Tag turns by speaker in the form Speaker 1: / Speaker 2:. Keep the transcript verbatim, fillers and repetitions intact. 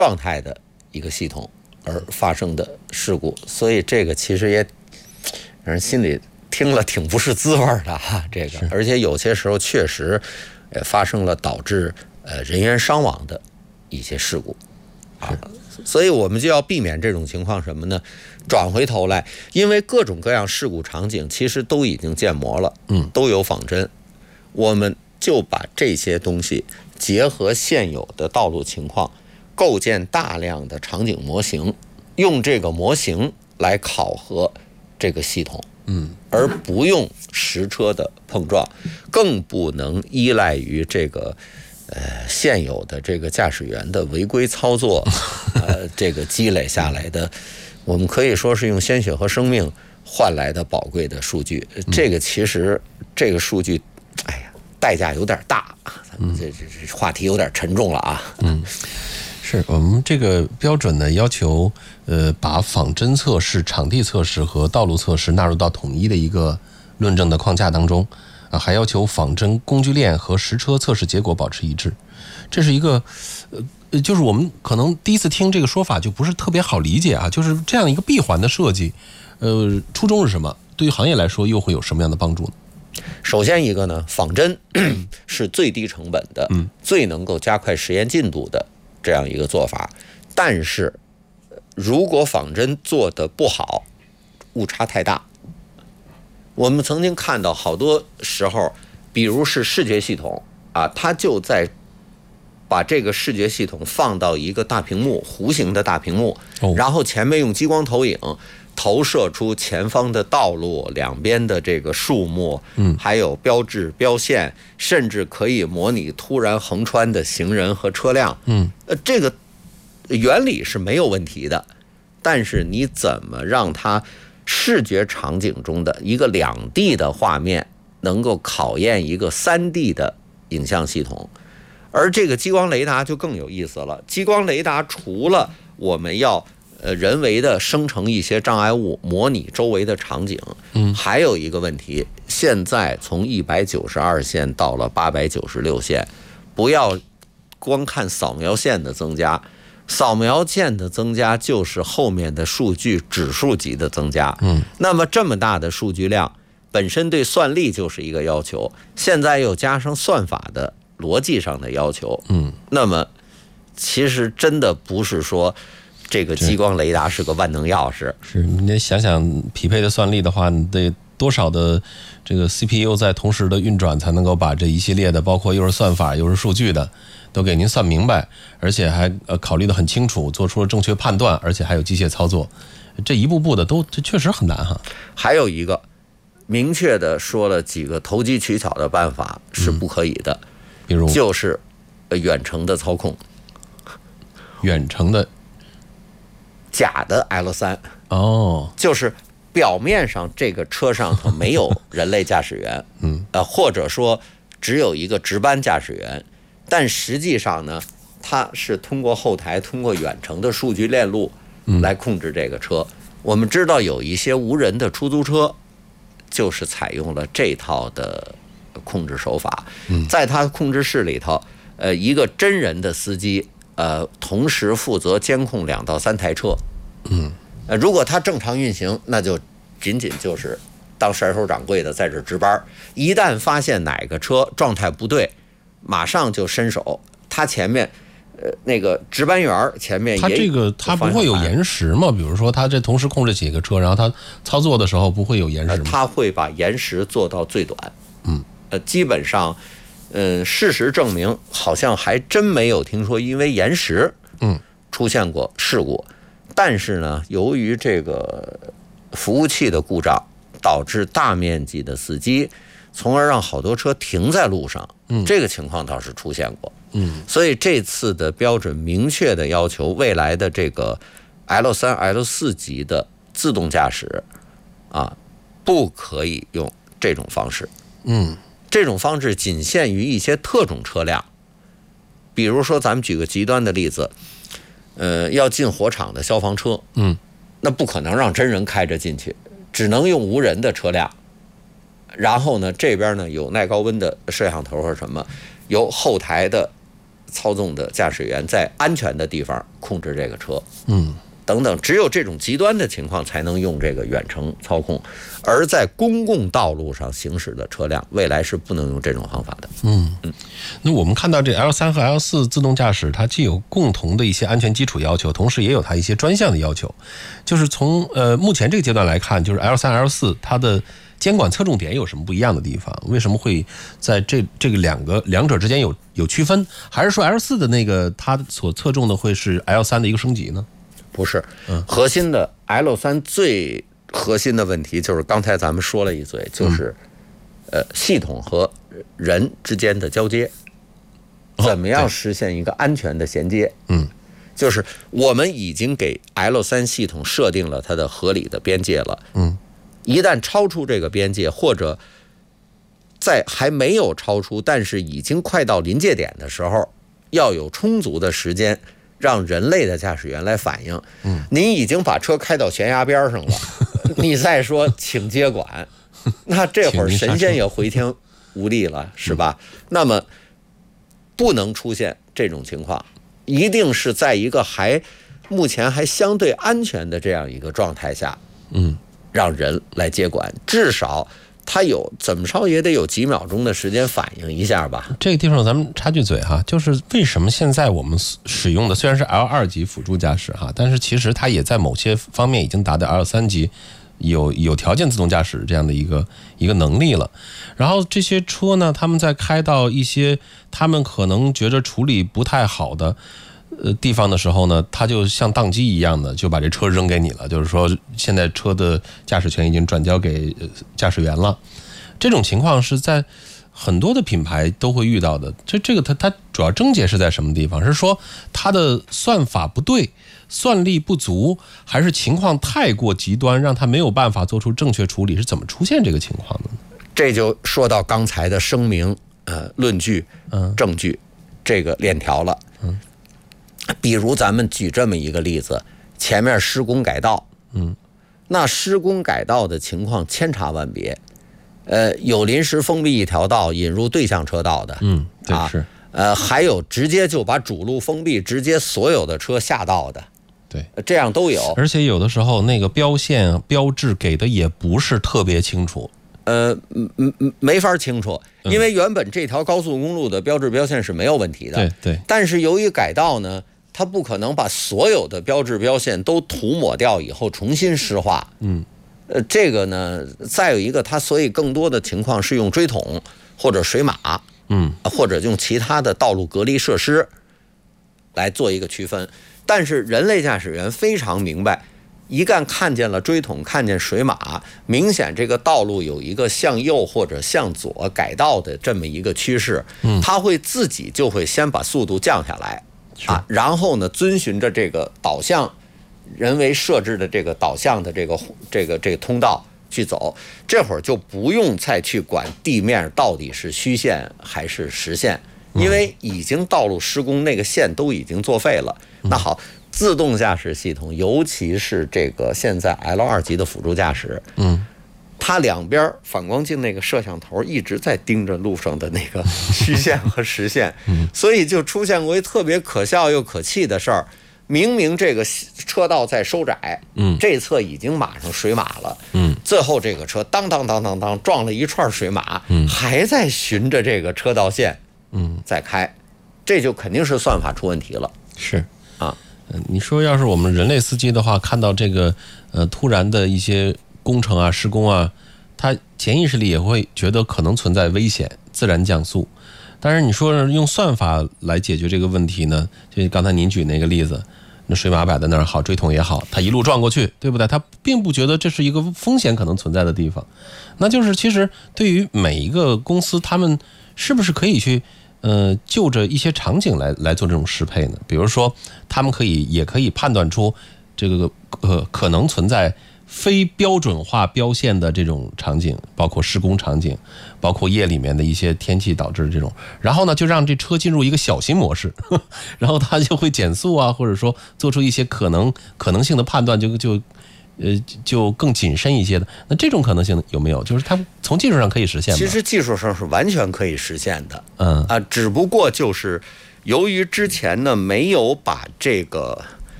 Speaker 1: 状态的一个系统而发生的事故，所以这个其实也让人心里听了挺不是滋味的哈。这个，而且有些时候确实呃发生了导致呃人员伤亡的一些事故啊。所以我们就要避免这种情况什么呢？转回头来，因为各种各样事故场景其实都已经建模了，嗯，都有仿真，我们就把这些东西结合现有的道路情况，构建大量的场景模型，用这个模型来考核这个系统，嗯，而不用实车的碰撞，更不能依赖于这个呃现有的这个驾驶员的违规操作，呃，这个积累下来的，我们可以说是用鲜血和生命换来的宝贵的数据。这个其实这个数据，哎呀，代价有点大，咱们这这这话题有点沉重了啊。
Speaker 2: 嗯，是我们这个标准呢，要求呃把仿真测试、场地测试和道路测试纳入到统一的一个论证的框架当中啊，还要求仿真工具链和实车测试结果保持一致。这是一个呃，就是我们可能第一次听这个说法就不是特别好理解啊，就是这样一个闭环的设计，呃，初衷是什么？对于行业来说又会有什么样的帮助呢？
Speaker 1: 首先一个呢，仿真是最低成本的，嗯，最能够加快实验进度的这样一个做法。但是，如果仿真做得不好，误差太大。我们曾经看到好多时候，比如是视觉系统啊，它就在把这个视觉系统放到一个大屏幕，弧形的大屏幕，然后前面用激光投影投射出前方的道路、两边的这个树木，嗯，还有标志、标线，甚至可以模拟突然横穿的行人和车辆，嗯，呃，这个原理是没有问题的，但是你怎么让它视觉场景中的一个两 D 的画面能够考验一个三 D 的影像系统？而这个激光雷达就更有意思了。激光雷达除了我们要呃人为的生成一些障碍物，模拟周围的场景，嗯，还有一个问题，现在从一百九十二线到了八百九十六线，不要光看扫描线的增加，扫描线的增加就是后面的数据指数级的增加，嗯，那么这么大的数据量，本身对算力就是一个要求，现在又加上算法的逻辑上的要求，嗯，那么其实真的不是说这个激光雷达是个万能钥匙。
Speaker 2: 是，你得想想匹配的算力的话，你得多少的这个 C P U 在同时的运转，才能够把这一系列的，包括又是算法又是数据的，都给您算明白，而且还呃考虑得很清楚，做出了正确判断，而且还有机械操作，这一步步的都这确实很难哈。还
Speaker 1: 有一个明确的说了几个投机取巧的办法是不可以的。嗯，比如就是远程的操控，
Speaker 2: 远程的
Speaker 1: 假的 L 三
Speaker 2: 哦，
Speaker 1: 就是表面上这个车上头没有人类驾驶员，嗯，呃，或者说只有一个值班驾驶员，但实际上呢，它是通过后台通过远程的数据链路来控制这个车。嗯，我们知道有一些无人的出租车就是采用了这套的控制手法，在他控制室里头，呃，一个真人的司机，呃，同时负责监控两到三台车，嗯，呃，如果他正常运行，那就仅仅就是当甩手掌柜的在这值班，一旦发现哪个车状态不对，马上就伸手，他前面，呃，那个值班员前面也，
Speaker 2: 他这个他不会有延时吗？比如说他这同时控制几个车，然后他操作的时候不会有延时吗？
Speaker 1: 呃、他会把延时做到最短，嗯。呃，基本上，嗯，事实证明，好像还真没有听说因为延时，嗯，出现过事故。嗯，但是呢，由于这个服务器的故障，导致大面积的死机，从而让好多车停在路上。嗯，这个情况倒是出现过。嗯，所以这次的标准明确的要求，未来的这个 L 三、L 四级的自动驾驶，啊，不可以用这种方式。嗯。这种方式仅限于一些特种车辆，比如说咱们举个极端的例子，呃，要进火场的消防车，嗯，那不可能让真人开着进去，只能用无人的车辆。然后呢，这边呢有耐高温的摄像头或什么，由后台的操纵的驾驶员在安全的地方控制这个车，
Speaker 2: 嗯，
Speaker 1: 等等，只有这种极端的情况才能用这个远程操控，而在公共道路上行驶的车辆，未来是不能用这种方法的。
Speaker 2: 嗯嗯，那我们看到这 L 三 和 L 四自动驾驶，它既有共同的一些安全基础要求，同时也有它一些专项的要求。就是从呃目前这个阶段来看，就是 L 三 L 四它的监管侧重点有什么不一样的地方？为什么会在这这个两个两者之间有有区分？还是说 L 四的那个它所侧重的会是 L 三的一个升级呢？
Speaker 1: 不是，核心的 L 三最核心的问题就是刚才咱们说了一嘴，就是、嗯、呃系统和人之间的交接，怎么样实现一个安全的衔接？
Speaker 2: 嗯，
Speaker 1: 就是我们已经给 L 三 系统设定了它的合理的边界了。
Speaker 2: 嗯，
Speaker 1: 一旦超出这个边界，或者在还没有超出，但是已经快到临界点的时候，要有充足的时间让人类的驾驶员来反应。
Speaker 2: 嗯，
Speaker 1: 您已经把车开到悬崖边上了，你再说请接管，那这会儿神仙也回天无力了，是吧？那么不能出现这种情况，一定是在一个还目前还相对安全的这样一个状态下，
Speaker 2: 嗯，
Speaker 1: 让人来接管，至少他有怎么着也得有几秒钟的时间反应一下吧。
Speaker 2: 这个地方咱们插句嘴哈，就是为什么现在我们使用的虽然是 L 二 级辅助驾驶哈，但是其实它也在某些方面已经达到 L 三 级，有有条件自动驾驶这样的一个一个能力了。然后这些车呢，他们在开到一些他们可能觉着处理不太好的呃地方的时候呢，他就像宕机一样的就把这车扔给你了，就是说现在车的驾驶权已经转交给驾驶员了。这种情况是在很多的品牌都会遇到的。这这个它它主要症结是在什么地方？是说它的算法不对，算力不足，还是情况太过极端，让它没有办法做出正确处理？是怎么出现这个情况的呢？
Speaker 1: 这就说到刚才的声明、呃论据、证据这个链条了。
Speaker 2: 嗯，
Speaker 1: 比如咱们举这么一个例子，前面施工改道，
Speaker 2: 嗯，
Speaker 1: 那施工改道的情况千差万别，呃，有临时封闭一条道引入对向车道的，
Speaker 2: 嗯，对，
Speaker 1: 啊，
Speaker 2: 是，
Speaker 1: 呃，还有直接就把主路封闭，直接所有的车下道的，
Speaker 2: 对，
Speaker 1: 这样都有。
Speaker 2: 而且有的时候那个标线标志给的也不是特别清楚。
Speaker 1: 呃，嗯嗯，没法清楚，因为原本这条高速公路的标志标线是没有问题的，
Speaker 2: 对对。
Speaker 1: 但是由于改道呢，它不可能把所有的标志标线都涂抹掉以后重新施画。
Speaker 2: 嗯，
Speaker 1: 呃，这个呢，再有一个，它所以更多的情况是用锥桶或者水马，
Speaker 2: 嗯，
Speaker 1: 或者用其他的道路隔离设施来做一个区分。但是人类驾驶员非常明白，一旦看见了锥桶，看见水马，明显这个道路有一个向右或者向左改道的这么一个趋势，
Speaker 2: 嗯，
Speaker 1: 他会自己就会先把速度降下来，啊，然后呢，遵循着这个导向人为设置的这个导向的这个这个这个通道去走，这会儿就不用再去管地面到底是虚线还是实线，因为已经道路施工那个线都已经作废了。那好。自动驾驶系统，尤其是这个现在 L 二 级的辅助驾驶，
Speaker 2: 嗯，
Speaker 1: 它两边反光镜那个摄像头一直在盯着路上的那个虚线和实线，
Speaker 2: 嗯，
Speaker 1: 所以就出现过一特别可笑又可气的事儿。明明这个车道在收窄，
Speaker 2: 嗯，
Speaker 1: 这侧已经码上水马了，
Speaker 2: 嗯，
Speaker 1: 最后这个车当当当当当撞了一串水马，
Speaker 2: 嗯，
Speaker 1: 还在循着这个车道线，
Speaker 2: 嗯，
Speaker 1: 在开，这就肯定是算法出问题了。
Speaker 2: 是
Speaker 1: 啊。
Speaker 2: 你说要是我们人类司机的话，看到这个呃突然的一些工程啊、施工啊，他潜意识里也会觉得可能存在危险，自然降速。但是你说用算法来解决这个问题呢？就刚才您举那个例子，那水马摆在那儿好，锥桶也好，他一路撞过去，对不对？他并不觉得这是一个风险可能存在的地方。那就是其实对于每一个公司，他们是不是可以去呃，就着一些场景来来做这种适配呢？比如说，他们可以也可以判断出这个呃可能存在非标准化标线的这种场景，包括施工场景，包括夜里面的一些天气导致的这种，然后呢，就让这车进入一个小型模式，呵呵然后它就会减速啊，或者说做出一些可能可能性的判断，就就。呃，就更谨慎一些的，那这种可能性有没有？就是它从技术上可以实现吗？
Speaker 1: 其实技术上是完全可以实现的，
Speaker 2: 嗯
Speaker 1: 啊，只不过就是由于之前呢没有把这个